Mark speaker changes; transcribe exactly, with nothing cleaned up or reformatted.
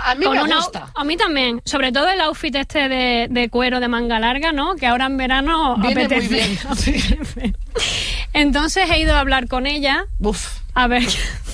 Speaker 1: A mí
Speaker 2: Con
Speaker 1: me
Speaker 2: una-
Speaker 1: gusta.
Speaker 2: A mí también. Sobre todo el outfit este de, de cuero de manga larga, ¿no? Que ahora en verano
Speaker 1: Viene muy
Speaker 2: apetece.
Speaker 1: bien.
Speaker 2: apetece. Entonces he ido a hablar con ella
Speaker 1: Uf.
Speaker 2: a ver...